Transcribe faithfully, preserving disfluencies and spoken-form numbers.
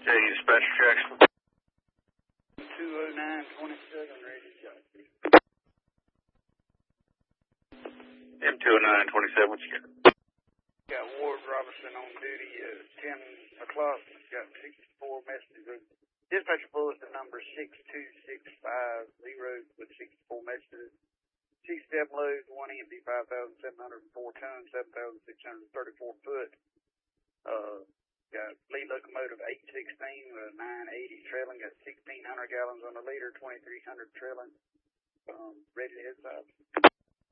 Hey, dispatcher Jackson. two oh nine twenty-seven, ready to go. M two oh nine twenty-seven, what you got? Got Ward Robertson on duty at ten o'clock. Got sixty-four messages. Dispatcher bulletin number six two six five zero with sixty-four messages. sixty-seven loads, one empty, five thousand seven hundred four tons, seven thousand six hundred thirty-four foot. Uh, got lead locomotive eight sixteen with a nine eighty trailing. Got sixteen hundred gallons on the liter, twenty-three hundred trailing. Um, ready to head south.